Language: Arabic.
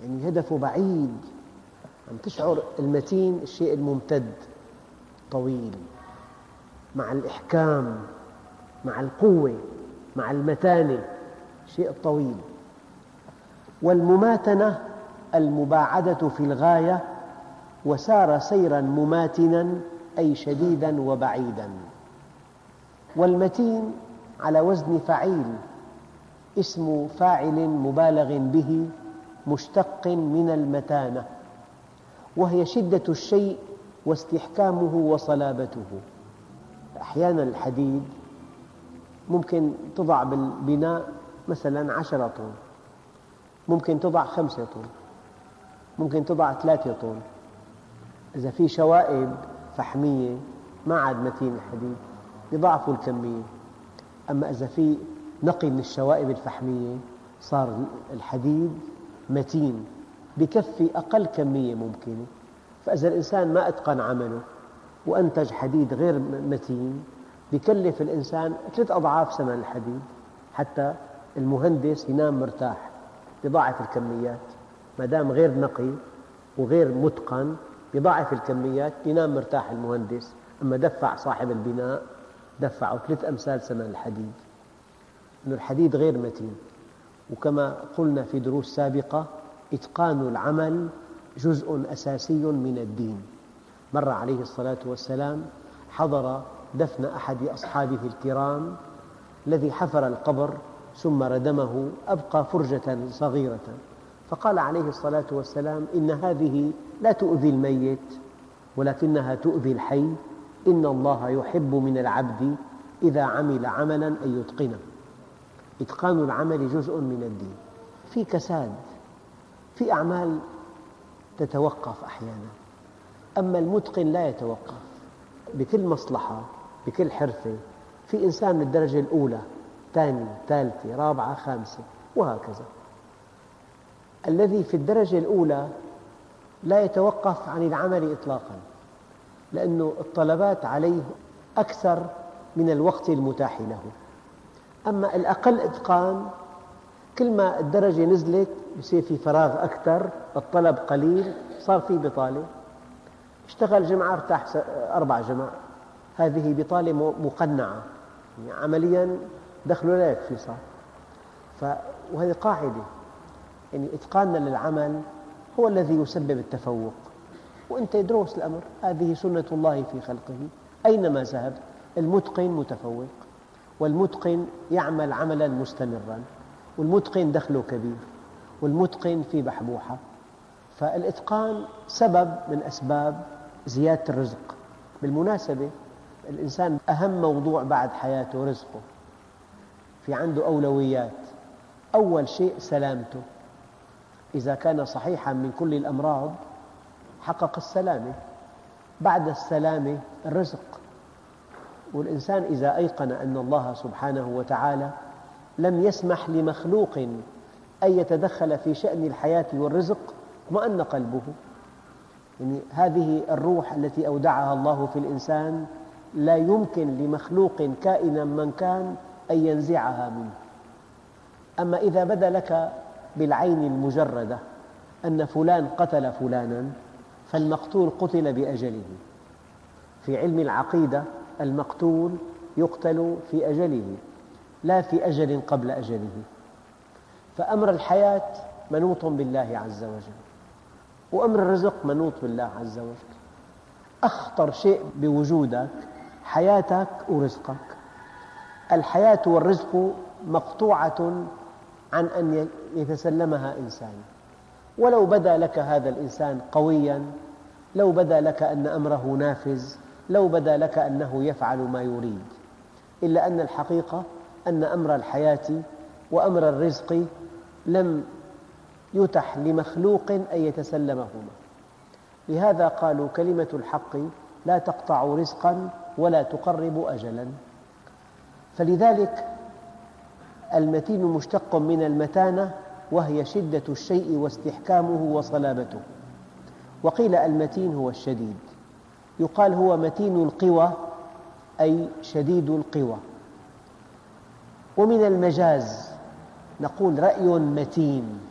يعني هدفه بعيد. عم تشعر المتين الشيء الممتد طويل، مع الإحكام، مع القوة، مع المتانة، شيء طويل. والمماتنة المباعدة في الغاية، وسار سيرا مماتنا أي شديدا وبعيدا. والمتين على وزن فعيل، اسم فاعل مبالغ به مشتق من المتانة، وهي شدة الشيء واستحكامه وصلابته. أحيانا الحديد ممكن تضع بالبناء مثلا 10 طن، ممكن تضع 5 طن، ممكن تضع 3 طن. إذا في شوائب فحمية ما عاد متين الحديد، يضاعفوا الكمية. أما إذا في نقي من الشوائب الفحمية صار الحديد متين، بكفي أقل كمية ممكنة. فإذا الإنسان ما أتقن عمله وأنتج حديد غير متين، بيكلف الإنسان 3 أضعاف ثمن الحديد، حتى المهندس ينام مرتاح، يضاعف الكميات. ما دام غير نقي وغير متقن يضاعف الكميات، ينام مرتاح المهندس. أما دفع صاحب البناء، دفعه 3 أمثال ثمن الحديد، لأن الحديد غير متين. وكما قلنا في دروس سابقة، إتقان العمل جزء أساسي من الدين. مر عليه الصلاة والسلام حضر دفن أحد أصحابه الكرام الذي حفر القبر ثم ردمه، أبقى فرجة صغيرة، فقال عليه الصلاة والسلام: إن هذه لا تؤذي الميت ولكنها تؤذي الحي. إن الله يحب من العبد إذا عمل عملا أن يتقنه. إتقان العمل جزء من الدين. في كساد، في أعمال تتوقف أحيانا، أما المتقن لا يتوقف. بكل مصلحة، بكل حرفة، في إنسان من الدرجة الأولى، ثانية، ثالثة، رابعة، خامسة، وهكذا. الذي في الدرجة الأولى لا يتوقف عن العمل إطلاقا، لأن الطلبات عليه أكثر من الوقت المتاح له. أما الأقل إتقان، كل ما الدرجة نزلت يصير في فراغ أكثر، الطلب قليل، صار في بطالة. اشتغل جمعة ارتاح 4 جمع، هذه بطالة مقنعة، يعني عمليا دخله لا يكفي صار. وهذه قاعدة، يعني إتقاننا للعمل هو الذي يسبب التفوق. وأنت يدرس الأمر، هذه سنة الله في خلقه، أينما ذهبت المتقن متفوق، والمتقن يعمل عملا مستمرا، والمتقن دخله كبير، والمتقن في بحبوحة. فالإتقان سبب من أسباب زيادة الرزق. بالمناسبة الإنسان أهم موضوع بعد حياته رزقه، في عنده أولويات. أول شيء سلامته، إذا كان صحيحا من كل الأمراض حقق السلامة. بعد السلامة الرزق. والإنسان إذا أيقن أن الله سبحانه وتعالى لم يسمح لمخلوق أن يتدخل في شأن الحياة والرزق اطمأن قلبه. يعني هذه الروح التي أودعها الله في الإنسان لا يمكن لمخلوق كائنا من كان أن ينزعها منه. أما إذا بدا لك بالعين المجردة أن فلان قتل فلانا، فالمقتول قتل بأجله. في علم العقيدة المقتول يقتل في أجله لا في أجل قبل أجله. فأمر الحياة منوط بالله عز وجل، وأمر الرزق منوط بالله عز وجل. أخطر شيء بوجودك حياتك ورزقك. الحياة والرزق مقطوعة عن أن يتسلمها إنسان. ولو بدا لك هذا الإنسان قوياً، لو بدا لك أن أمره نافذ، لو بدا لك أنه يفعل ما يريد، إلا أن الحقيقة أن أمر الحياة وأمر الرزق لم يتح لمخلوق أن يتسلمهما. لهذا قالوا: كلمة الحق لا تقطع رزقاً ولا تقرب أجلاً. فلذلك المتين مشتق من المتانة، وهي شدة الشيء واستحكامه وصلابته. وقيل المتين هو الشديد، يقال هو متين القوى أي شديد القوى. ومن المجاز نقول رأي متين،